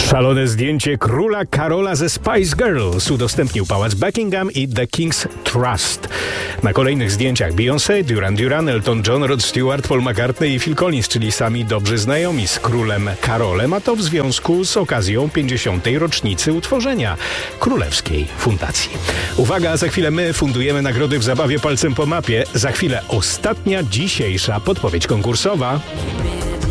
Szalone zdjęcie króla Karola ze Spice Girls udostępnił pałac Buckingham i The King's Trust. Na kolejnych zdjęciach Beyoncé, Duran Duran, Elton John, Rod Stewart, Paul McCartney i Phil Collins, czyli sami dobrzy znajomi z królem Karolem, a to w związku z okazją 50. rocznicy utworzenia Królewskiej Fundacji. Uwaga, za chwilę my fundujemy nagrody w zabawie palcem po mapie. Za chwilę ostatnia dzisiejsza podpowiedź konkursowa.